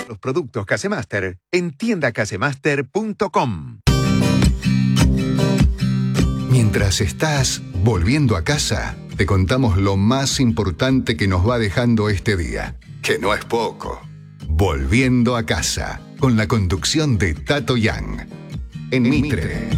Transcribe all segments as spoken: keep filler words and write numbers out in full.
Los productos Casemaster en tienda casemaster punto com. Mientras estás volviendo a casa, te contamos lo más importante que nos va dejando este día, que no es poco. Volviendo a casa, con la conducción de Tato Yang. En Mitre.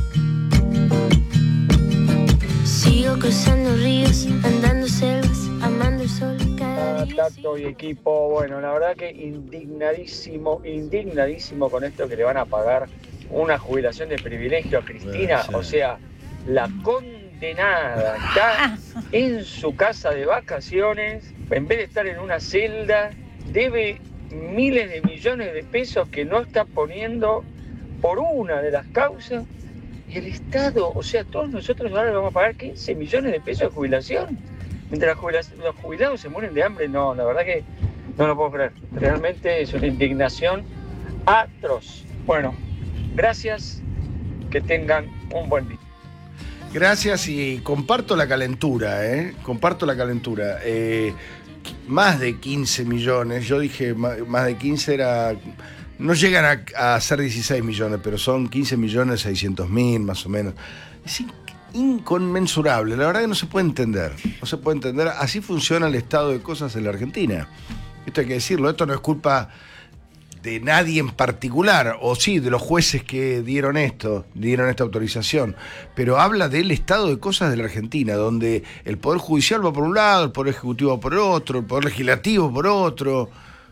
Sigo cruzando ríos, andando selvas, amando el sol cada día. Tato y equipo, bueno, la verdad que indignadísimo, indignadísimo con esto que le van a pagar una jubilación de privilegio a Cristina. O sea, la condenada está en su casa de vacaciones, en vez de estar en una celda, debe miles de millones de pesos que no está poniendo por una de las causas. Y el Estado, o sea, todos nosotros ahora le vamos a pagar quince millones de pesos de jubilación. Mientras los jubilados se mueren de hambre, no, la verdad que no lo puedo creer. Realmente es una indignación atroz. Bueno, gracias, que tengan un buen día. Gracias y comparto la calentura, ¿eh? Comparto la calentura. Eh, más de quince millones, yo dije más de quince era... No llegan a, a ser dieciséis millones, pero son quince millones seiscientos mil más o menos. Es in, inconmensurable, la verdad que no se puede entender. No se puede entender. Así funciona el estado de cosas en la Argentina. Esto hay que decirlo, esto no es culpa de nadie en particular, o sí, de los jueces que dieron esto, dieron esta autorización, pero habla del estado de cosas de la Argentina, donde el Poder Judicial va por un lado, el Poder Ejecutivo por otro, el Poder Legislativo por otro.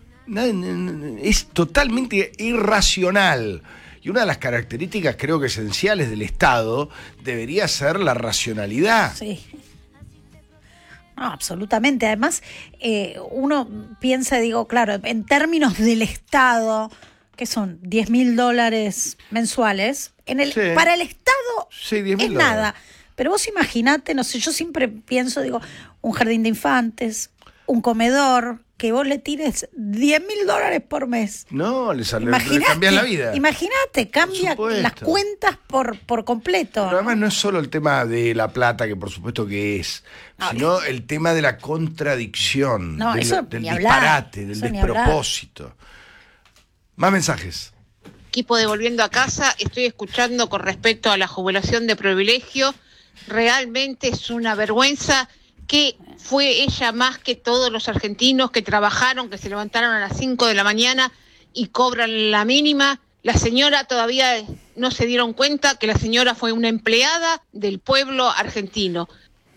Es totalmente irracional. Y una de las características, creo que esenciales del Estado, debería ser la racionalidad. Sí. No, absolutamente. Además, eh, uno piensa, digo, claro, en términos del Estado, que son diez mil dólares mensuales, en el, sí. Para el Estado sí, diez mil es dólares. Nada. Pero vos imaginate, no sé, yo siempre pienso, digo, un jardín de infantes, un comedor, que vos le tires diez mil dólares por mes. No, le, sale, le cambia la vida. Imagínate, cambia las cuentas por, por completo. Pero además no es solo el tema de la plata, que por supuesto que es, no, sino el tema de la contradicción, no, del, eso del ni disparate, hablar, del eso despropósito. Más mensajes. Equipo de Volviendo a Casa, estoy escuchando con respecto a la jubilación de privilegio. Realmente es una vergüenza que fue ella más que todos los argentinos que trabajaron, que se levantaron a las cinco de la mañana y cobran la mínima. La señora todavía no se dieron cuenta que la señora fue una empleada del pueblo argentino.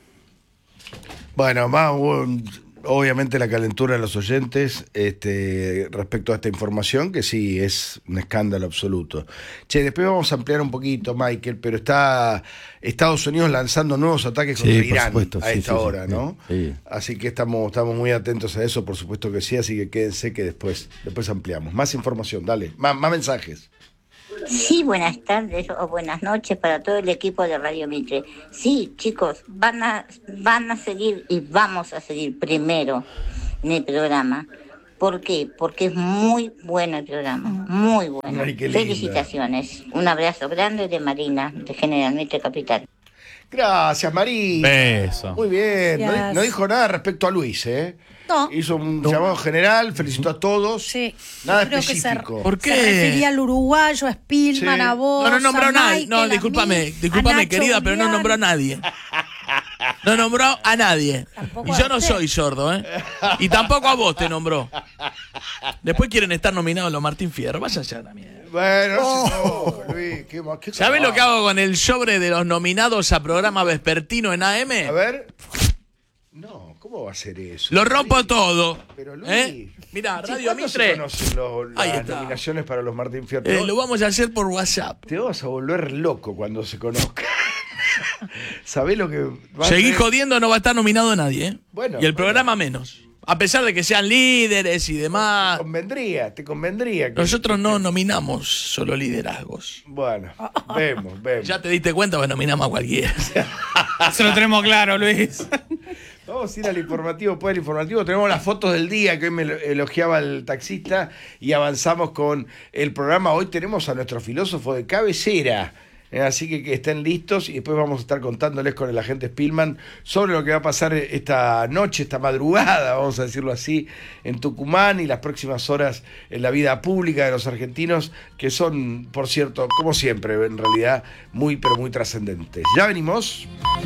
Bueno, más obviamente la calentura de los oyentes este, respecto a esta información, que sí, es un escándalo absoluto. Che, después vamos a ampliar un poquito, Michael, pero está Estados Unidos lanzando nuevos ataques contra sí, Irán supuesto, a sí, esta sí, hora, sí, ¿no? Sí. Así que estamos, estamos muy atentos a eso, por supuesto que sí, así que quédense que después, después ampliamos. Más información, dale, más, más mensajes. Sí, buenas tardes o buenas noches para todo el equipo de Radio Mitre. Sí, chicos, van a, van a seguir y vamos a seguir primero en el programa. ¿Por qué? Porque es muy bueno el programa, muy bueno. Ay, felicitaciones. Un abrazo grande de Marina, de General Mitre Capital. Gracias, Marina. Beso. Muy bien. No, no dijo nada respecto a Luis, ¿eh? No. Hizo un no. llamado general, felicitó a todos. Sí. Nada creo específico. Que se, ¿Por qué? Se refería al uruguayo, a Spillman, sí. a vos. No, no nombró a nadie. No, Michael, discúlpame, discúlpame, querida, Julián. Pero no nombró a nadie. No nombró a nadie. Tampoco y yo no usted. Soy sordo, ¿eh? Y tampoco a vos te nombró. Después quieren estar nominados los Martín Fierro. Vaya ya la mierda. Bueno, oh. no, Luis, qué, qué ¿sabés lo que hago con el sobre de los nominados a programa vespertino en A M? A ver. No, ¿cómo va a ser eso? Lo rompo Luis. Todo. Pero Luis, ¿eh? Mira, sí, Radio Mitre. Se conocen lo, las nominaciones para los Martín Fierro? Eh, lo vamos a hacer por WhatsApp. Te vas a volver loco cuando se conozca. ¿Sabés lo que va Seguí a jodiendo, no va a estar nominado nadie, ¿eh? Bueno, y el bueno. programa menos. A pesar de que sean líderes y demás. Te convendría, te convendría. Que Nosotros no nominamos solo liderazgos. Bueno, vemos, vemos. Ya te diste cuenta que nominamos a cualquiera. Eso lo tenemos claro, Luis. Vamos a ir al informativo, después del informativo. Tenemos las fotos del día que hoy me elogiaba el taxista y avanzamos con el programa. Hoy tenemos a nuestro filósofo de cabecera, Eh, así que, que estén listos y después vamos a estar contándoles con el agente Spillman sobre lo que va a pasar esta noche, esta madrugada, vamos a decirlo así, en Tucumán y las próximas horas en la vida pública de los argentinos, que son, por cierto, como siempre, en realidad, muy, pero muy trascendentes. Ya venimos.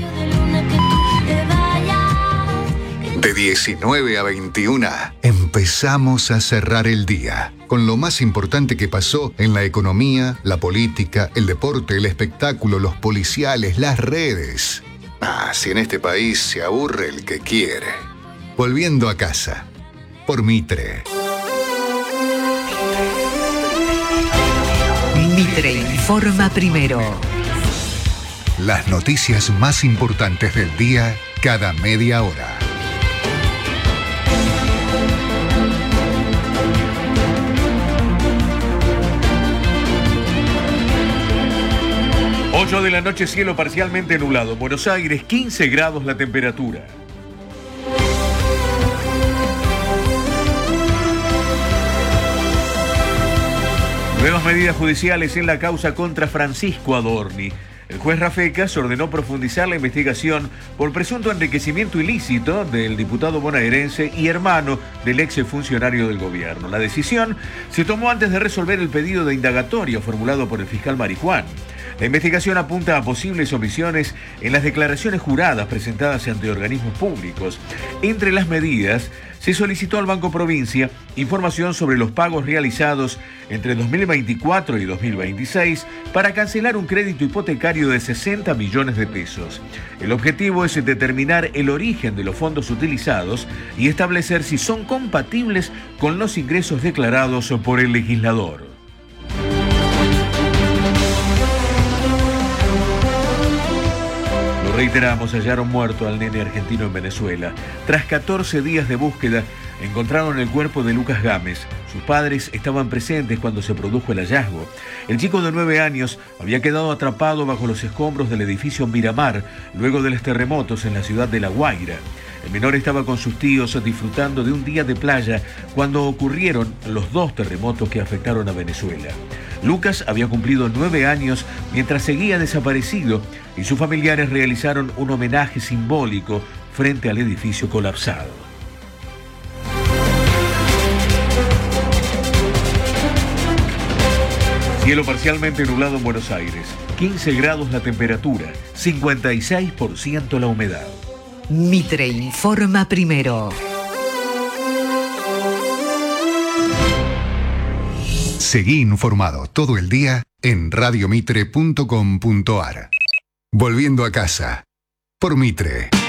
De diecinueve a veintiuna, empezamos a cerrar el día con lo más importante que pasó en la economía, la política, el deporte, el espectáculo, los policiales, las redes. Ah, si en este país se aburre el que quiere. Volviendo a casa, por Mitre. Mitre informa primero. Las noticias más importantes del día cada media hora. ocho de la noche, cielo parcialmente nublado. Buenos Aires, quince grados la temperatura. Nuevas medidas judiciales en la causa contra Francisco Adorni. El juez Rafecas ordenó profundizar la investigación por presunto enriquecimiento ilícito del diputado bonaerense y hermano del ex funcionario del gobierno. La decisión se tomó antes de resolver el pedido de indagatoria formulado por el fiscal Marijuán. La investigación apunta a posibles omisiones en las declaraciones juradas presentadas ante organismos públicos. Entre las medidas, se solicitó al Banco Provincia información sobre los pagos realizados entre dos mil veinticuatro y dos mil veintiséis para cancelar un crédito hipotecario de sesenta millones de pesos. El objetivo es determinar el origen de los fondos utilizados y establecer si son compatibles con los ingresos declarados por el legislador. Reiteramos, hallaron muerto al nene argentino en Venezuela. Tras catorce días de búsqueda, encontraron el cuerpo de Lucas Gámez. Sus padres estaban presentes cuando se produjo el hallazgo. El chico de nueve años había quedado atrapado bajo los escombros del edificio Miramar luego de los terremotos en la ciudad de La Guaira. El menor estaba con sus tíos disfrutando de un día de playa cuando ocurrieron los dos terremotos que afectaron a Venezuela. Lucas había cumplido nueve años mientras seguía desaparecido y sus familiares realizaron un homenaje simbólico frente al edificio colapsado. Cielo parcialmente nublado en Buenos Aires, quince grados la temperatura, cincuenta y seis por ciento la humedad. Mitre informa primero. Seguí informado todo el día en radiomitre punto com punto ar. Volviendo a casa, por Mitre.